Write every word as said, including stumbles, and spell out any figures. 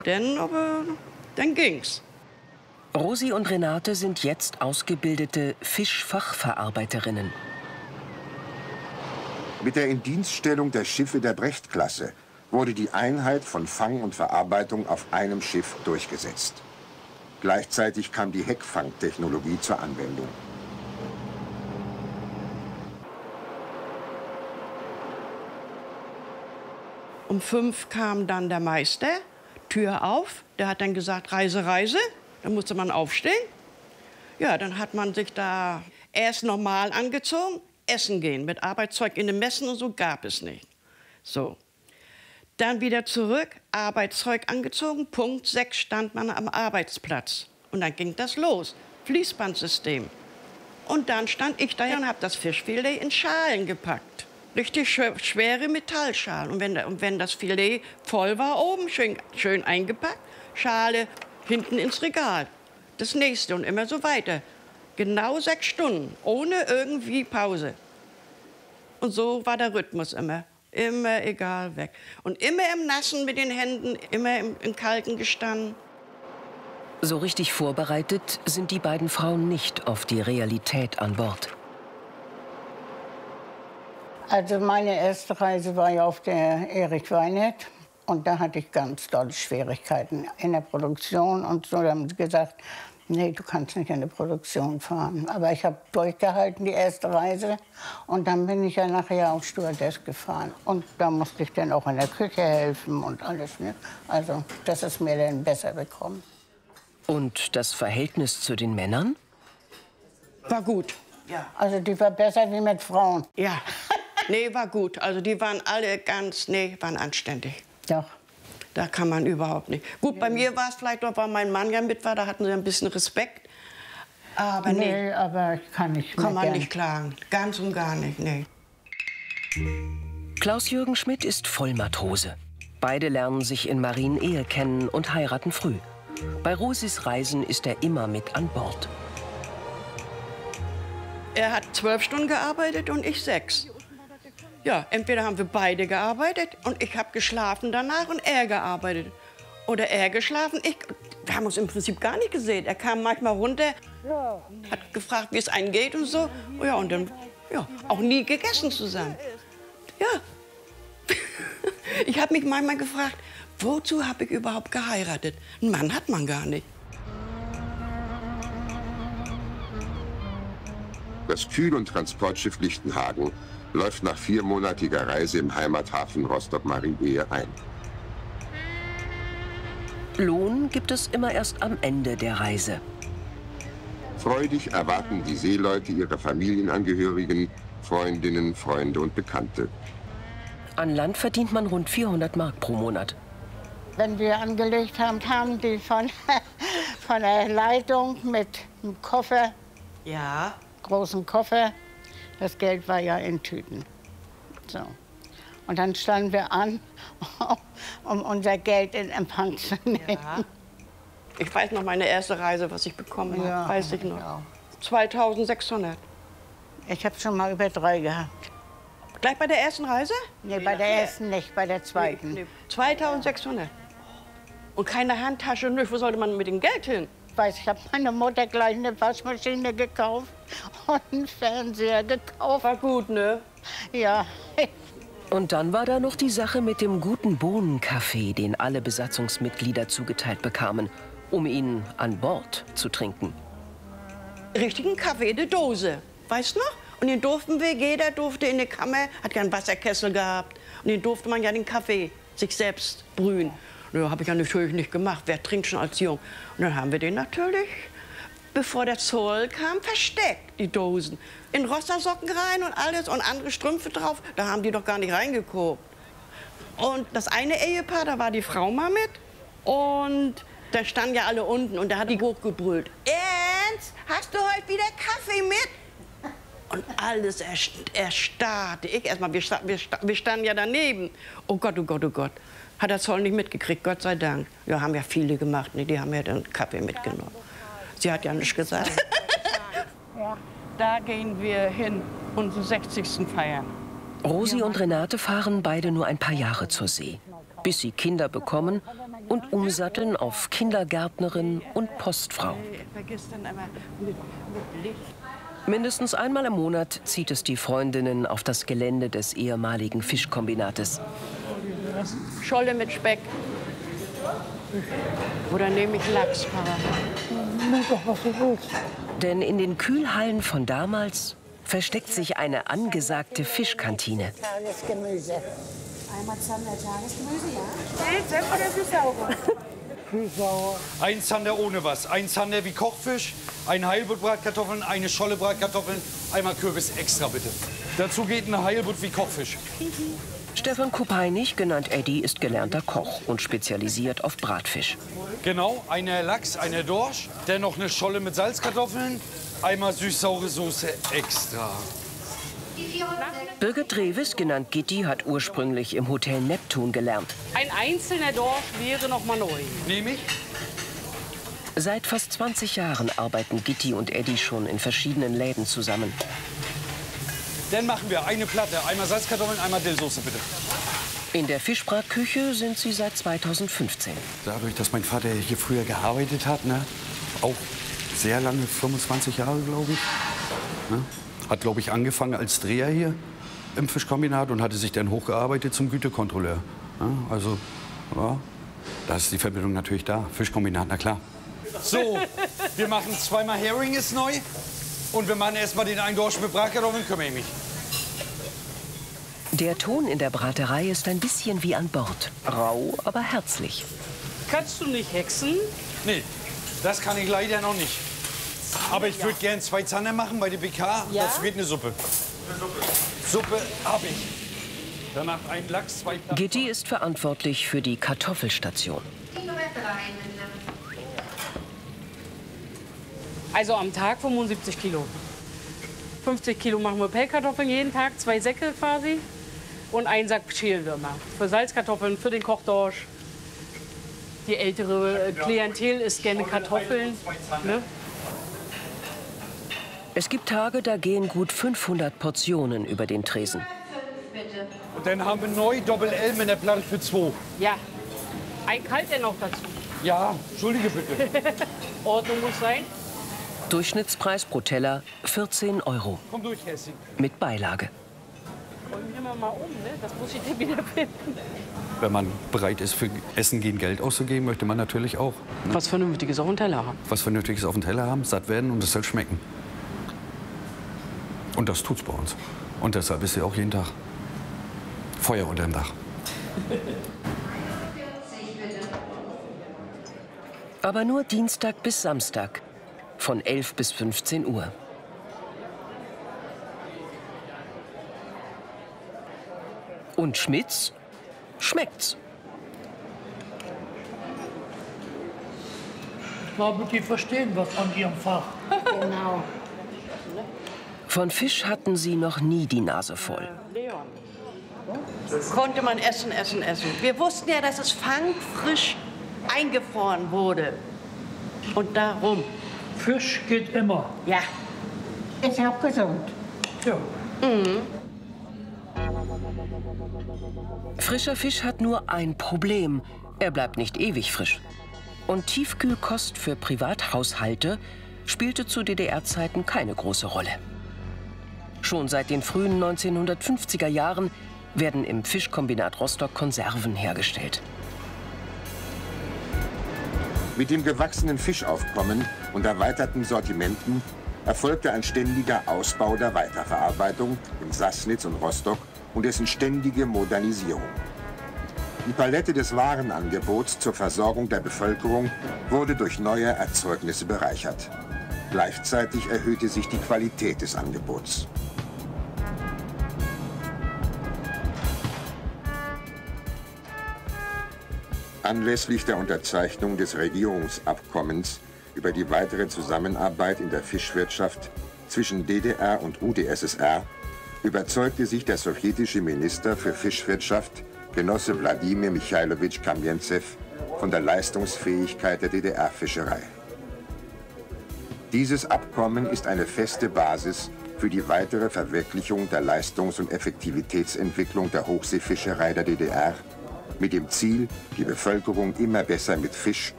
Dann, aber, dann ging's. Rosi und Renate sind jetzt ausgebildete Fischfachverarbeiterinnen. Mit der Indienststellung der Schiffe der Brecht-Klasse wurde die Einheit von Fang und Verarbeitung auf einem Schiff durchgesetzt. Gleichzeitig kam die Heckfangtechnologie zur Anwendung. Um fünf kam dann der Meister, Tür auf, der hat dann gesagt, Reise, Reise. Dann musste man aufstehen. Ja, dann hat man sich da erst normal angezogen, essen gehen. Mit Arbeitszeug in den Messen und so gab es nicht. So. Dann wieder zurück, Arbeitszeug angezogen, Punkt sechs stand man am Arbeitsplatz. Und dann ging das los, Fließbandsystem. Und dann stand ich da und habe das Fischfilet in Schalen gepackt. Richtig schwere Metallschalen. Und wenn, und wenn das Filet voll war oben, schön, schön eingepackt, Schale hinten ins Regal. Das nächste und immer so weiter. Genau sechs Stunden, ohne irgendwie Pause. Und so war der Rhythmus immer. Immer egal weg. Und immer im Nassen mit den Händen, immer im, im Kalten gestanden. So richtig vorbereitet sind die beiden Frauen nicht auf die Realität an Bord. Also meine erste Reise war ja auf der Erich Weinert. Und da hatte ich ganz dolle Schwierigkeiten in der Produktion. Und so haben sie gesagt, nee, du kannst nicht in der Produktion fahren. Aber ich habe durchgehalten, die erste Reise. Und dann bin ich ja nachher auf Stewardess gefahren. Und da musste ich dann auch in der Küche helfen und alles. Ne? Also das ist mir dann besser bekommen. Und das Verhältnis zu den Männern? War gut. Ja. Also die war besser wie mit Frauen. Ja. Nee, war gut. Also die waren alle ganz, nee, waren anständig. Doch. Da kann man überhaupt nicht. Gut, bei mir war es vielleicht noch, weil mein Mann ja mit war, da hatten sie ein bisschen Respekt. Aber nee, nee aber ich kann nicht kann man gern. nicht klagen. Ganz und gar nicht, nee. Klaus-Jürgen Schmidt ist Vollmatrose. Beide lernen sich in Marienehe kennen und heiraten früh. Bei Rosis Reisen ist er immer mit an Bord. Er hat zwölf Stunden gearbeitet und ich sechs. Ja, entweder haben wir beide gearbeitet und ich habe geschlafen danach und er gearbeitet. Oder er geschlafen, ich. Wir haben uns im Prinzip gar nicht gesehen. Er kam manchmal runter, hat gefragt, wie es einem geht und so. Oh ja, und dann ja, auch nie gegessen zusammen. Ja. Ich habe mich manchmal gefragt, wozu habe ich überhaupt geheiratet? Einen Mann hat man gar nicht. Das Kühl- und Transportschiff Lichtenhagen läuft nach viermonatiger Reise im Heimathafen Rostock-Marienehe ein. Lohn gibt es immer erst am Ende der Reise. Freudig erwarten die Seeleute ihre Familienangehörigen, Freundinnen, Freunde und Bekannte. An Land verdient man rund vierhundert Mark pro Monat. Wenn wir angelegt haben, kamen die von, von der Leitung mit einem Koffer, Ja. großen Koffer. Das Geld war ja in Tüten. So. Und dann standen wir an, um unser Geld in Empfang zu nehmen. Ja. Ich weiß noch meine erste Reise, was ich bekommen habe, Ja, weiß ich noch. ja. zweitausendsechshundert. Ich habe schon mal über drei gehabt. Gleich bei der ersten Reise? Nee, bei der ersten nicht, bei der zweiten. Nee, zweitausendsechshundert. Und keine Handtasche, nicht. Wo sollte man mit dem Geld hin? Ich weiß, ich habe meiner Mutter gleich eine Waschmaschine gekauft und einen Fernseher gekauft. War gut, ne? Ja. Und dann war da noch die Sache mit dem guten Bohnenkaffee, den alle Besatzungsmitglieder zugeteilt bekamen, um ihn an Bord zu trinken. Richtigen Kaffee in der Dose, weißt du noch? Und den durften wir, jeder durfte in der Kammer, hat ja einen Wasserkessel gehabt. Und den durfte man ja den Kaffee sich selbst brühen. Ja, habe ich ja natürlich nicht gemacht. Wer trinkt schon als Jung? Und dann haben wir den natürlich, bevor der Zoll kam, versteckt, die Dosen. In Rostersocken rein und alles und andere Strümpfe drauf. Da haben die doch gar nicht reingeguckt. Und das eine Ehepaar, da war die Frau mal mit. Und da standen ja alle unten und da hat die hochgebrüllt. Ernst, hast du heute wieder Kaffee mit? Und alles erstarrte. Ich erstmal, wir, wir, wir standen ja daneben. Oh Gott, oh Gott, oh Gott. Hat der Zoll nicht mitgekriegt, Gott sei Dank. Ja, haben ja viele gemacht, ne? Die haben ja den Kaffee mitgenommen. Sie hat ja nichts gesagt. Ja. Da gehen wir hin, unseren sechzigsten feiern. Rosi und Renate fahren beide nur ein paar Jahre zur See, bis sie Kinder bekommen und umsatteln auf Kindergärtnerin und Postfrau. Mindestens einmal im Monat zieht es die Freundinnen auf das Gelände des ehemaligen Fischkombinates. Scholle mit Speck. Oder nehme ich Lachs, Papa? Nimm doch, was du willst. Denn in den Kühlhallen von damals versteckt sich eine angesagte Fischkantine. Tagesgemüse. Einmal Zander Tagesgemüse, ja? Selb oder Süßsauger? Süßsauer. Ein Zander ohne was. Ein Zander wie Kochfisch, ein Heilbutt-Bratkartoffeln, eine Scholle Bratkartoffeln, einmal Kürbis extra bitte. Dazu geht ein Heilbutt wie Kochfisch. Stefan Kupeinig, genannt Eddie, ist gelernter Koch und spezialisiert auf Bratfisch. Genau, eine Lachs, eine Dorsch, dann noch eine Scholle mit Salzkartoffeln, einmal süß-saure Soße extra. Birgit Drewes, genannt Gitti, hat ursprünglich im Hotel Neptun gelernt. Ein einzelner Dorsch wäre noch mal neu. Nehme ich? Seit fast zwanzig Jahren arbeiten Gitti und Eddie schon in verschiedenen Läden zusammen. Dann machen wir eine Platte, einmal Salzkartoffeln, einmal Dillsoße bitte. In der Fischbratküche sind sie seit zweitausendfünfzehn. Dadurch, dass mein Vater hier früher gearbeitet hat, ne, auch sehr lange, fünfundzwanzig Jahre, glaube ich, ne, hat, glaube ich, angefangen als Dreher hier im Fischkombinat und hatte sich dann hochgearbeitet zum Gütekontrolleur. Ne, also, ja, da ist die Verbindung natürlich da. Fischkombinat, na klar. So, wir machen zweimal Hering ist neu und wir machen erstmal den einen Dorsch mit Bratkartoffeln, kümmere ich mich. Der Ton in der Braterei ist ein bisschen wie an Bord. Rau, aber herzlich. Kannst du nicht hexen? Nee, das kann ich leider noch nicht. Aber ich würde gern zwei Zander machen bei der B K. Ja? Das wird eine Suppe. Suppe habe ich. Danach ein Lachs, zwei Platten. Gitti ist verantwortlich für die Kartoffelstation. Also am Tag fünfundsiebzig Kilo. fünfzig Kilo machen wir Pellkartoffeln jeden Tag, zwei Säcke quasi. Und einen Sack Schälwürmer. Für Salzkartoffeln, für den Kochdorsch. Die ältere Klientel isst gerne Kartoffeln. Ne? Es gibt Tage, da gehen gut fünfhundert Portionen über den Tresen. Und dann haben wir neu Doppel-L mit der Platte für zwei. Ja. Ein Kalter noch dazu. Ja, entschuldige bitte. Ordnung muss sein. Durchschnittspreis pro Teller vierzehn Euro. Komm durch, Hessing. Mit Beilage. Und nehmen wir mal um, ne? Das muss ich dir wieder finden. Wenn man bereit ist, für Essen gehen Geld auszugeben, möchte man natürlich auch, ne, Was Vernünftiges auf dem Teller haben. was Vernünftiges auf dem Teller haben, satt werden und es soll schmecken. Und das tut's bei uns. Und deshalb ist ja auch jeden Tag Feuer unter dem Dach. Aber nur Dienstag bis Samstag. Von elf bis fünfzehn Uhr. Und Schmitz schmeckt's. Ich glaube, die verstehen was von ihrem Fach. Genau. Von Fisch hatten sie noch nie die Nase voll. Konnte man essen, essen, essen. Wir wussten ja, dass es fangfrisch eingefroren wurde. Und darum. Fisch geht immer. Ja. Ist auch gesund. Ja. Frischer Fisch hat nur ein Problem. Er bleibt nicht ewig frisch. Und Tiefkühlkost für Privathaushalte spielte zu D D R-Zeiten keine große Rolle. Schon seit den frühen neunzehnhundertfünfziger Jahren werden im Fischkombinat Rostock Konserven hergestellt. Mit dem gewachsenen Fischaufkommen und erweiterten Sortimenten erfolgte ein ständiger Ausbau der Weiterverarbeitung in Sassnitz und Rostock und dessen ständige Modernisierung. Die Palette des Warenangebots zur Versorgung der Bevölkerung wurde durch neue Erzeugnisse bereichert. Gleichzeitig erhöhte sich die Qualität des Angebots. Anlässlich der Unterzeichnung des Regierungsabkommens über die weitere Zusammenarbeit in der Fischwirtschaft zwischen D D R und U d S S R überzeugte sich der sowjetische Minister für Fischwirtschaft, Genosse Wladimir Michailowitsch Kamjentsew, von der Leistungsfähigkeit der D D R-Fischerei. Dieses Abkommen ist eine feste Basis für die weitere Verwirklichung der Leistungs- und Effektivitätsentwicklung der Hochseefischerei der D D R mit dem Ziel, die Bevölkerung immer besser mit Fisch